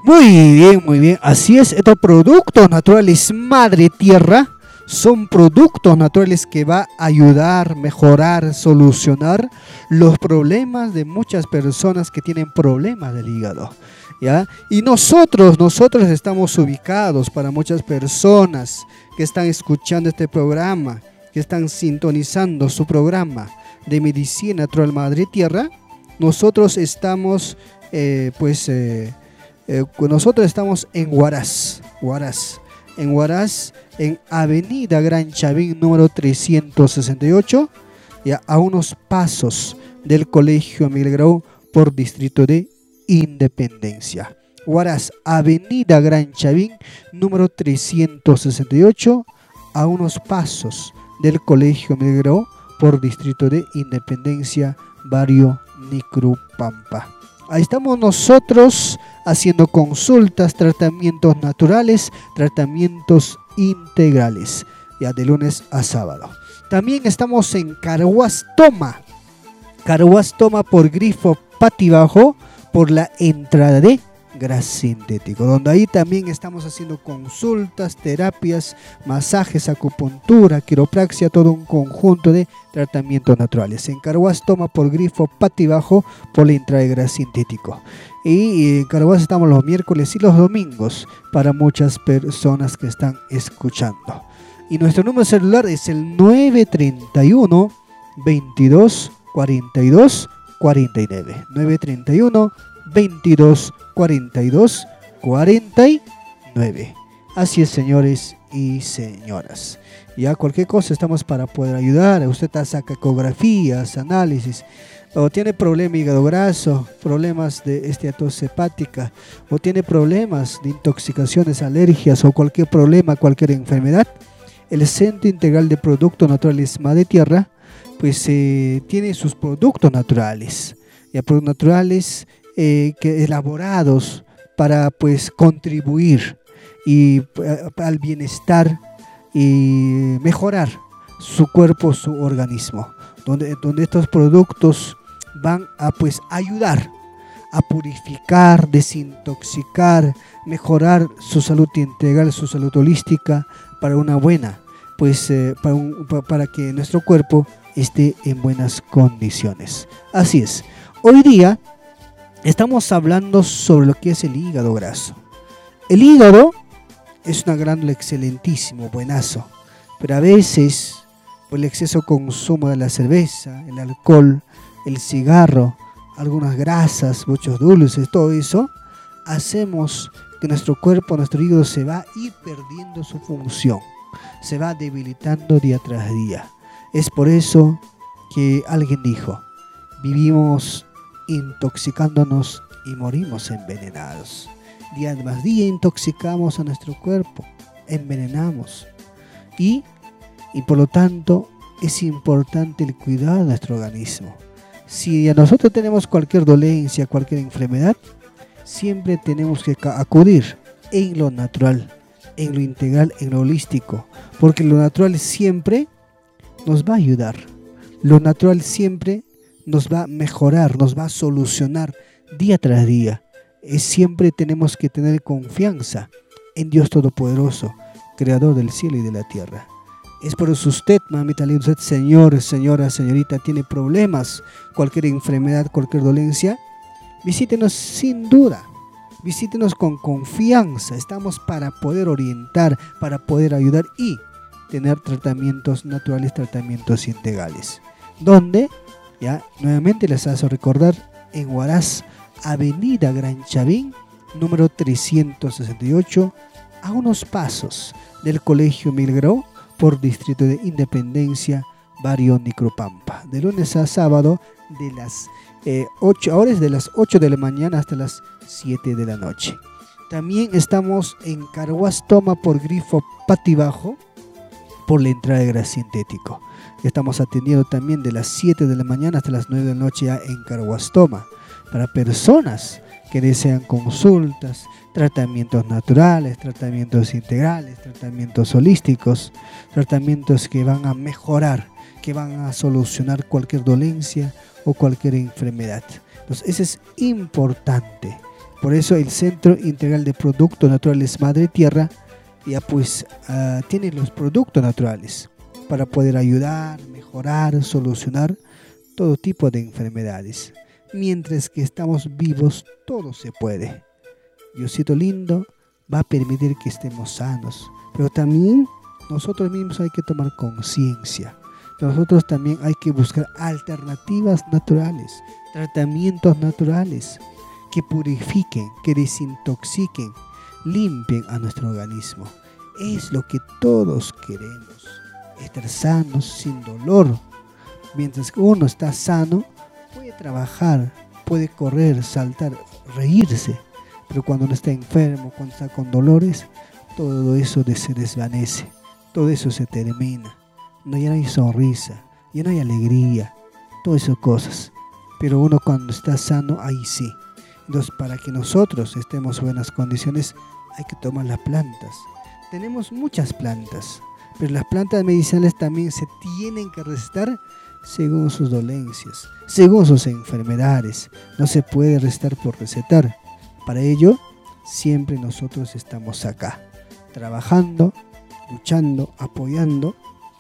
Muy bien. Así es, estos productos naturales Madre Tierra son productos naturales que va a ayudar, mejorar, solucionar los problemas de muchas personas que tienen problemas del hígado. ¿Ya? Y nosotros estamos ubicados para muchas personas que están escuchando este programa, que están sintonizando su programa de Medicina Natural Madre Tierra. Nosotros estamos nosotros estamos en Huaraz, en Avenida Gran Chavín número 368, ya a unos pasos del Colegio Miguel Grau por Distrito de Independencia. Huaraz, Avenida Gran Chavín número 368, a unos pasos del Colegio Miguel Grau por Distrito de Independencia, barrio Nicrupampa. Ahí estamos nosotros haciendo consultas, tratamientos naturales, tratamientos integrales, ya de lunes a sábado. También estamos en Carhuaz Toma por Grifo Patibajo, por la entrada de Gras Sintético, donde ahí también estamos haciendo consultas, terapias, masajes, acupuntura, quiropraxia, todo un conjunto de tratamientos naturales. En Carhuaz Toma por Grifo Patibajo, por la entrada de Gras Sintético. Y en Carhuaz estamos los miércoles y los domingos para muchas personas que están escuchando. Y nuestro número celular es el 931 22 42 49. 931 22 42 49. Así es, señores y señoras. Ya cualquier cosa estamos para poder ayudar. Usted saca ecografías, análisis, o tiene problema de hígado graso, problemas de esteatosis hepática, o tiene problemas de intoxicaciones, alergias, o cualquier problema, cualquier enfermedad. El Centro Integral de Productos Naturales Madre Tierra pues tiene sus productos naturales, ya productos naturales que elaborados para pues contribuir al bienestar y mejorar su cuerpo, su organismo, donde estos productos van a pues ayudar a purificar, desintoxicar, mejorar su salud integral, su salud holística para una buena, pues para que nuestro cuerpo esté en buenas condiciones. Así es. Hoy día estamos hablando sobre lo que es el hígado graso. El hígado es una glándula excelentísimo, buenazo, pero a veces por el exceso consumo de la cerveza, el alcohol, el cigarro, algunas grasas, muchos dulces, todo eso, hacemos que nuestro cuerpo, nuestro hígado se va a ir perdiendo su función, se va debilitando día tras día. Es por eso que alguien dijo, vivimos intoxicándonos y morimos envenenados. Día más día intoxicamos a nuestro cuerpo, envenenamos y por lo tanto es importante el cuidado de nuestro organismo. Si a nosotros tenemos cualquier dolencia, cualquier enfermedad, siempre tenemos que acudir en lo natural, en lo integral, en lo holístico, porque lo natural siempre nos va a ayudar, lo natural siempre nos va a mejorar, nos va a solucionar día tras día. Siempre tenemos que tener confianza en Dios Todopoderoso, Creador del cielo y de la tierra. Es por eso usted, mamita linda, usted, señor, señora, señorita, tiene problemas, cualquier enfermedad, cualquier dolencia, visítenos sin duda, visítenos con confianza. Estamos para poder orientar, para poder ayudar y tener tratamientos naturales, tratamientos integrales. ¿Dónde? Ya, nuevamente les hago recordar, en Huaraz, Avenida Gran Chavín, número 368, a unos pasos del Colegio Miguel Grau, por Distrito de Independencia, barrio Nicrupampa, de lunes a sábado de las 8 de la mañana hasta las 7 de la noche. También estamos en Carhuaz Toma por Grifo Patibajo, por la entrada de Gras Sintético. Estamos atendiendo también de las 7 de la mañana hasta las 9 de la noche ya en Carhuaz Toma, para personas que desean consultas, tratamientos naturales, tratamientos integrales, tratamientos holísticos, tratamientos que van a mejorar, que van a solucionar cualquier dolencia o cualquier enfermedad. Entonces, eso es importante, Por eso el Centro Integral de Productos Naturales Madre Tierra ya pues tiene los productos naturales para poder ayudar, mejorar, solucionar todo tipo de enfermedades. Mientras que estamos vivos, todo se puede. Diosito lindo va a permitir que estemos sanos, pero también nosotros mismos hay que tomar conciencia. Nosotros también hay que buscar alternativas naturales, tratamientos naturales que purifiquen, que desintoxiquen, limpien a nuestro organismo. Es lo que todos queremos, estar sanos, sin dolor. Mientras que uno está sano, puede trabajar, puede correr, saltar, reírse. Pero cuando uno está enfermo, cuando está con dolores, todo eso se desvanece, todo eso se termina. No, ya no hay sonrisa, ya no hay alegría, todas esas cosas. Pero uno cuando está sano, ahí sí. Entonces, para que nosotros estemos en buenas condiciones, hay que tomar las plantas. Tenemos muchas plantas, pero las plantas medicinales también se tienen que recetar según sus dolencias, según sus enfermedades. No se puede recetar por recetar. Para ello, siempre nosotros estamos acá, trabajando, luchando, apoyando,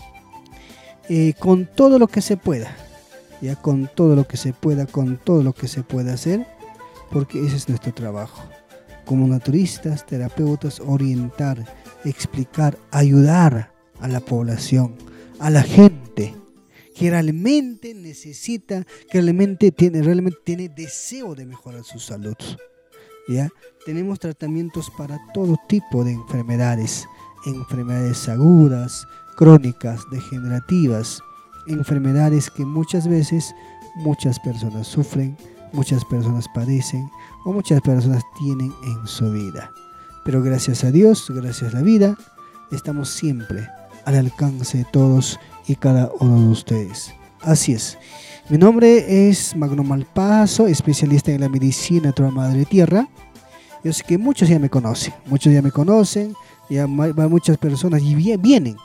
con todo lo que se pueda, ya con todo lo que se pueda, con todo lo que se pueda hacer, porque ese es nuestro trabajo. Como naturistas, terapeutas, orientar, explicar, ayudar a la población, a la gente que realmente necesita, que realmente tiene deseo de mejorar su salud. ¿Ya? Tenemos tratamientos para todo tipo de enfermedades, enfermedades agudas, crónicas, degenerativas, enfermedades que muchas veces muchas personas sufren, muchas personas padecen o muchas personas tienen en su vida. Pero gracias a Dios, gracias a la vida, estamos siempre al alcance de todos y cada uno de ustedes. Así es. Mi nombre es Magno Malpaso, especialista en la medicina natural Madre Tierra. Yo sé que muchos ya me conocen, ya muchas personas y vienen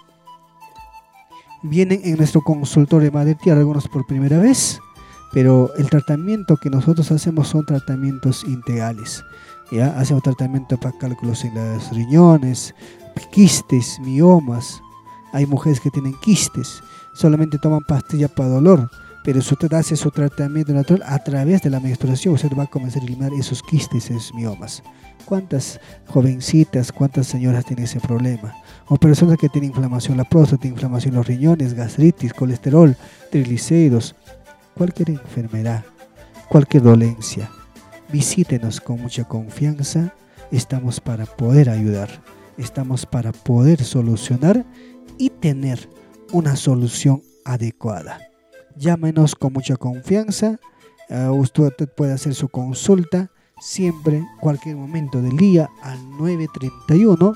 en nuestro consultorio de Madre Tierra, algunos por primera vez, pero el tratamiento que nosotros hacemos son tratamientos integrales. ¿Ya? Hacemos tratamiento para cálculos en los riñones, quistes, miomas. Hay mujeres que tienen quistes, solamente toman pastilla para dolor, pero si usted hace su tratamiento natural a través de la menstruación, usted va a comenzar a eliminar esos quistes, esos miomas. ¿Cuántas jovencitas, cuántas señoras tienen ese problema? O personas que tienen inflamación en la próstata, inflamación en los riñones, gastritis, colesterol, triglicéridos, cualquier enfermedad, cualquier dolencia. Visítenos con mucha confianza, estamos para poder ayudar, estamos para poder solucionar y tener una solución adecuada. Llámenos con mucha confianza, usted puede hacer su consulta siempre, cualquier momento del día al 931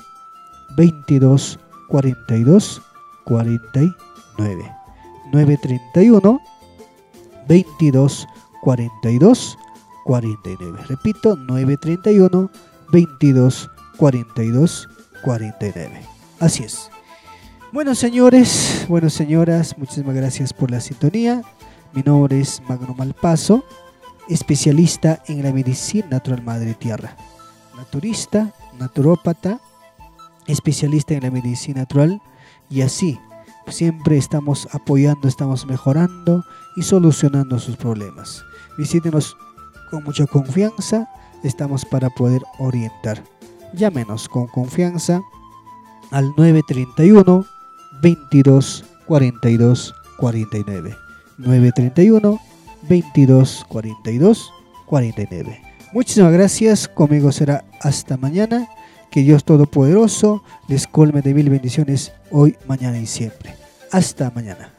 22 42 49 931 22 42 49. Repito, 931 22 42 49. Así es. Bueno, señores, bueno, señoras, muchísimas gracias por la sintonía. Mi nombre es Magno Malpaso, especialista en la medicina natural Madre Tierra, naturista, naturópata, especialista en la medicina natural, y así siempre estamos apoyando, estamos mejorando y solucionando sus problemas. Visítenos con mucha confianza, estamos para poder orientar. Llámenos con confianza al 931 22 42 49 931 22 42 49. Muchísimas gracias, conmigo será hasta mañana. Que Dios Todopoderoso les colme de mil bendiciones hoy, mañana y siempre. Hasta mañana.